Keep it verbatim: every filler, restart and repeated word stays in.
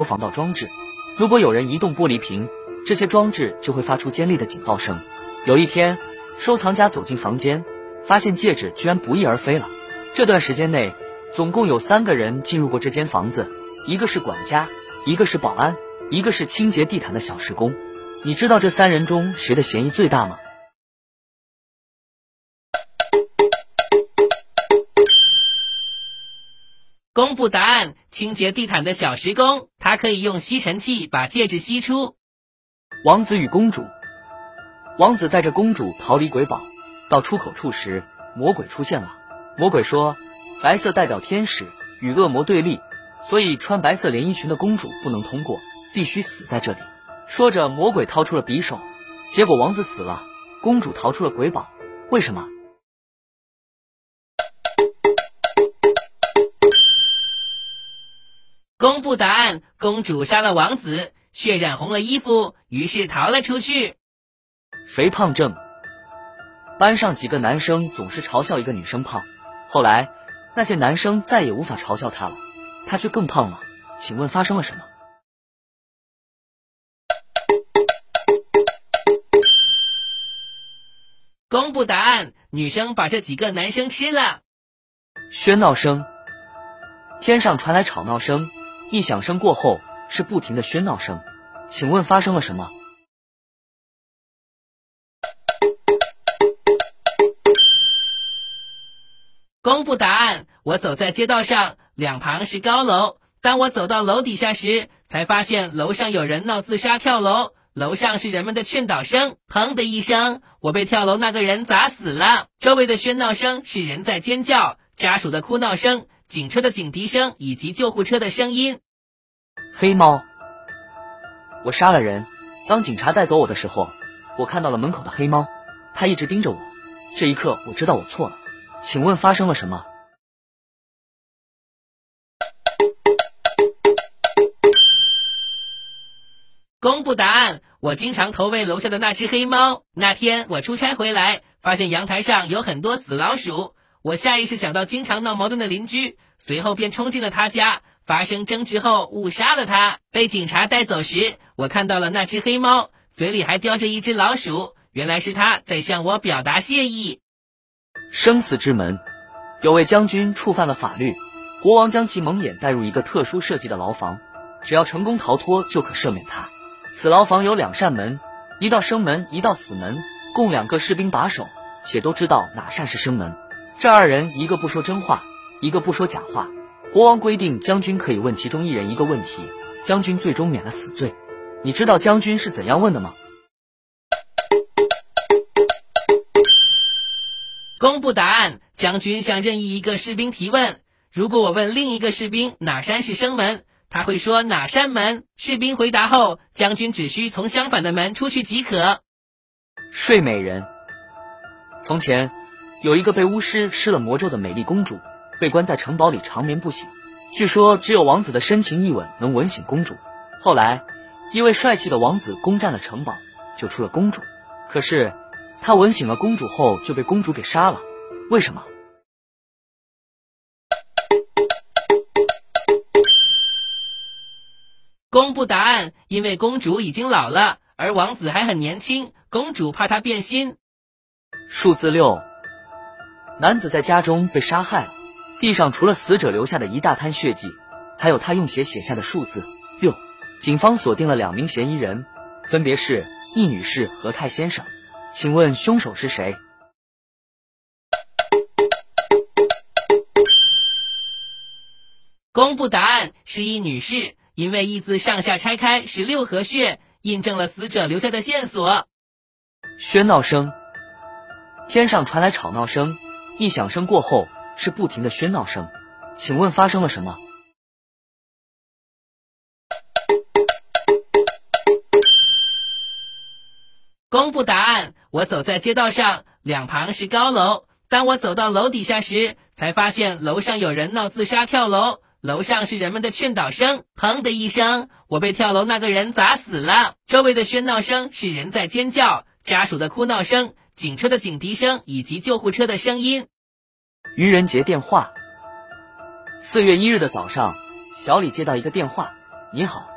防盗装置。如果有人移动玻璃瓶，这些装置就会发出尖利的警报声。有一天，收藏家走进房间，发现戒指居然不翼而飞了。这段时间内，总共有三个人进入过这间房子，一个是管家，一个是保安，一个是清洁地毯的小时工。你知道这三人中谁的嫌疑最大吗？ 公布答案，清洁地毯的小时工，他可以用吸尘器把戒指吸出。 王子与公主。王子带着公主逃离鬼堡，到出口处时，魔鬼出现了。魔鬼说，白色代表天使，与恶魔对立，所以穿白色连衣裙的公主不能通过，必须死在这里。说着，魔鬼掏出了匕首，结果王子死了，公主逃出了鬼堡。为什么？ 公布答案，公主杀了王子，血染红了衣服，于是逃了出去。 肥胖症。班上几个男生总是嘲笑一个女生胖，后来那些男生再也无法嘲笑她了，她却更胖了。请问发生了什么？ 公布答案，女生把这几个男生吃了。 喧闹声。天上传来吵闹声，一响声过后是不停的喧闹声，请问发生了什么？ 公布答案，我走在街道上，两旁是高楼，当我走到楼底下时，才发现楼上有人闹自杀跳楼，楼上是人们的劝导声，砰的一声，我被跳楼那个人砸死了。周围的喧闹声是人在尖叫，家属的哭闹声，警车的警笛声以及救护车的声音。 黑猫。我杀了人，当警察带走我的时候，我看到了门口的黑猫，它一直盯着我，这一刻我知道我错了。请问发生了什么？ 公布答案，我经常投喂楼下的那只黑猫。那天我出差回来，发现阳台上有很多死老鼠，我下意识想到经常闹矛盾的邻居，随后便冲进了他家，发生争执后误杀了他。被警察带走时，我看到了那只黑猫，嘴里还叼着一只老鼠，原来是他在向我表达谢意。 生死之门。有位将军触犯了法律，国王将其蒙眼带入一个特殊设计的牢房，只要成功逃脱就可赦免他。此牢房有两扇门，一道生门，一道死门，共两个士兵把守，且都知道哪扇是生门。这二人一个不说真话，一个不说假话。国王规定将军可以问其中一人一个问题，将军最终免了死罪。你知道将军是怎样问的吗？ 公布答案，将军向任意一个士兵提问，如果我问另一个士兵哪扇是生门，他会说哪扇门，士兵回答后，将军只需从相反的门出去即可。 睡美人。从前有一个被巫师施了魔咒的美丽公主，被关在城堡里长眠不醒，据说只有王子的深情一吻能吻醒公主。后来一位帅气的王子攻占了城堡，救出了公主，可是他吻醒了公主后就被公主给杀了，为什么？ 公布答案，因为公主已经老了，而王子还很年轻，公主怕他变心。 数字六。男子在家中被杀害了，地上除了死者留下的一大滩血迹，还有他用血写下的数字六。警方锁定了两名嫌疑人，分别是易女士和泰先生。请问凶手是谁？ 公布答案，是易女士，因为易字上下拆开是六合穴，印证了死者留下的线索。 喧闹声。天上传来吵闹声，一响声过后是不停的喧闹声，请问发生了什么？ 公布答案，我走在街道上，两旁是高楼，当我走到楼底下时，才发现楼上有人闹自杀跳楼，楼上是人们的劝导声，砰的一声，我被跳楼那个人砸死了。周围的喧闹声是人在尖叫，家属的哭闹声，警车的警笛声以及救护车的声音。 愚人节电话。四月一日的早上，小李接到一个电话，你好，